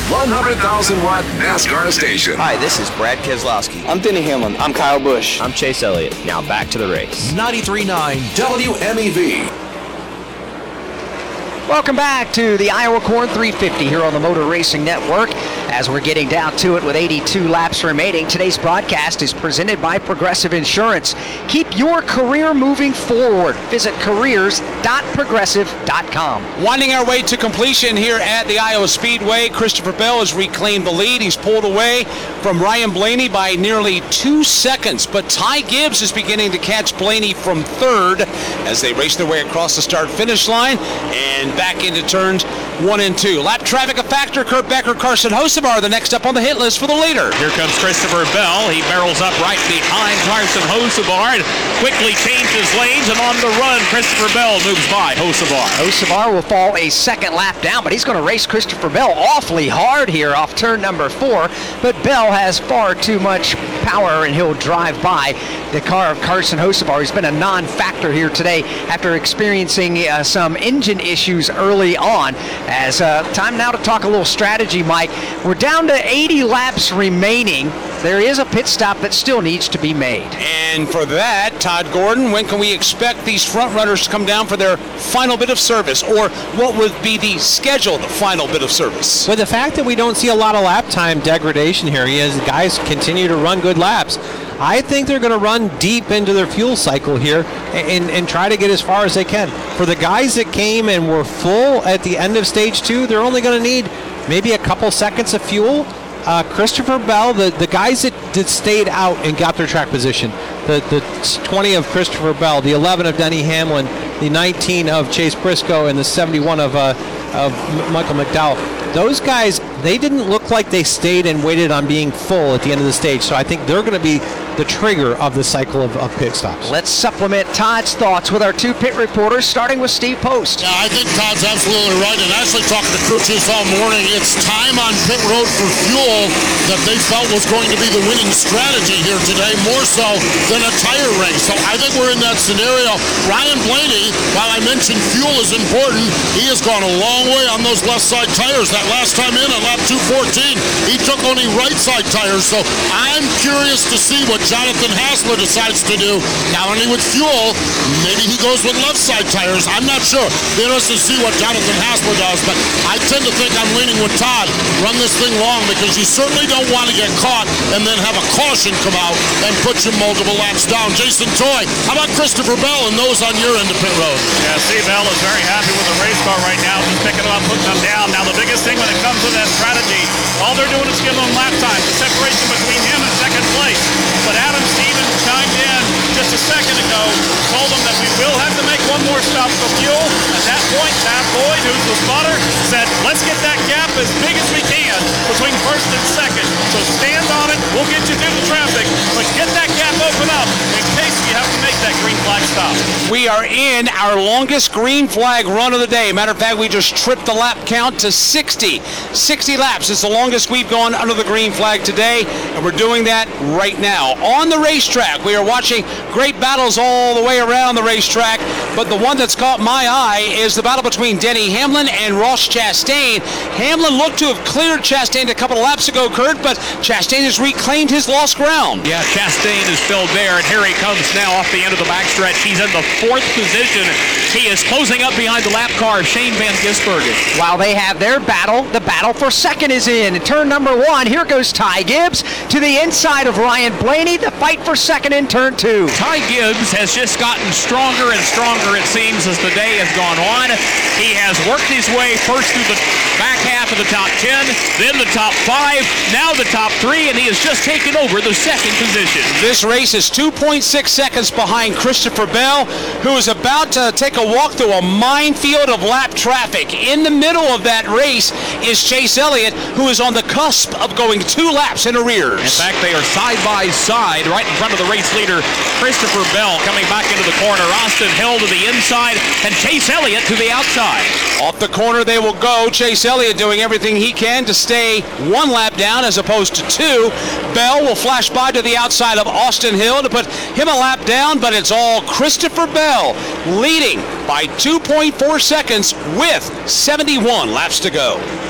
100,000-watt NASCAR station. Hi, this is Brad Keselowski. I'm Denny Hamlin. I'm Kyle Busch. I'm Chase Elliott. Now back to the race. 93.9 WMEV. Welcome back to the Iowa Corn 350 here on the Motor Racing Network. As we're getting down to it with 82 laps remaining, today's broadcast is presented by Progressive Insurance. Keep your career moving forward. Visit careers.progressive.com. Winding our way to completion here at the Iowa Speedway, Christopher Bell has reclaimed the lead. He's pulled away from Ryan Blaney by nearly 2 seconds, but Ty Gibbs is beginning to catch Blaney from third as they race their way across the start-finish line and back into turns 1 and 2. Lap traffic a factor. Kurt Becker, Carson Hocevar, the next up on the hit list for the leader. Here comes Christopher Bell. He barrels up right behind Carson Hocevar and quickly changes lanes, and on the run, Christopher Bell moves by Hocevar. Hocevar will fall a second lap down, but he's going to race Christopher Bell awfully hard here off turn number 4. But Bell has far too much power, and he'll drive by the car of Carson Hocevar. He's been a non-factor here today after experiencing some engine issues early on. As time now to talk a little strategy, Mike. We're down to 80 laps remaining. There is a pit stop that still needs to be made. And for that, Todd Gordon, when can we expect these front runners to come down for their final bit of service? Or what would be the scheduled final bit of service? With the fact that we don't see a lot of lap time degradation here, guys continue to run good laps. I think they're going to run deep into their fuel cycle here and try to get as far as they can. For the guys that came and were full at the end of stage 2, they're only going to need maybe a couple seconds of fuel. Christopher Bell, the guys that stayed out and got their track position, the 20 of Christopher Bell, the 11 of Denny Hamlin, the 19 of Chase Briscoe, and the 71 of Michael McDowell. Those guys, they didn't look like they stayed and waited on being full at the end of the stage. So I think they're going to be the trigger of the cycle of pit stops. Let's supplement Todd's thoughts with our 2 pit reporters, starting with Steve Post. Yeah, I think Todd's absolutely right. And actually talking to crew chiefs all morning, it's time on pit road for fuel that they felt was going to be the winning strategy here today, more so than a tire race. So I think we're in that scenario. Ryan Blaney, while I mentioned fuel is important, he has gone a long way on those left side tires. That last time in on lap 214, he took only right side tires. So I'm curious to see what Jonathan Hassler decides to do, not only with fuel, maybe he goes with left side tires. I'm not sure. Be interested to see what Jonathan Hassler does, but I tend to think I'm leaning with Todd. Run this thing long because you certainly don't want to get caught and then have a caution come out and put you multiple laps down. Jason Toy, how about Christopher Bell and those on your end of pit road? Yeah, Steve Bell is very happy with the race car right now, just picking them up, putting them down. Now the biggest thing when it comes to that strategy, all they're doing is giving them lap time, the separation between him and second place. But Adam Stevens chimed in just a second ago, told them that we will have to make one more stop for fuel. At that point, Tab Boyd, who's the spotter, said, let's get that gap as big as we can between first and second. So stand on it, we'll get you through the traffic, but get that gap open up in case we have to make that green flag stop. We are in our longest green flag run of the day. Matter of fact, we just tripped the lap count to 60. 60 laps is the longest we've gone under the green flag today, and we're doing that right now. On the racetrack, we are watching great battles all the way around the racetrack, but the one that's caught my eye is the battle between Denny Hamlin and Ross Chastain. Hamlin looked to have cleared Chastain a couple of laps ago, Kurt, but Chastain has reclaimed his lost ground. Yeah, Chastain is still there, and here he comes now off the end of the backstretch. He's in the 4th position. He is closing up behind the lap car of Shane Van Gisbergen. While they have their battle, the battle for second is in. Turn number 1, here goes Ty Gibbs to the inside of Ryan Blaney. The fight for second in turn 2. Ty Gibbs has just gotten stronger and stronger, it seems, as the day has gone on. He has worked his way first through the back half of the top 10, then the top 5, now the top 3, and he has just taken over the second position. This race is 2.6 seconds behind Christopher Bell, who is about to take a walk through a minefield of lap traffic. In the middle of that race is Chase Elliott, who is on the cusp of going 2 laps in arrears. In fact, they are side by side right in front of the race leader, Christopher Bell, coming back into the corner. Austin Hill to the inside and Chase Elliott to the outside. Off the corner they will go. Chase Elliott doing everything he can to stay 1 lap down as opposed to 2. Bell will flash by to the outside of Austin Hill to put him a lap down, but it's all Christopher Bell leading by 2.4 seconds with 71 laps to go.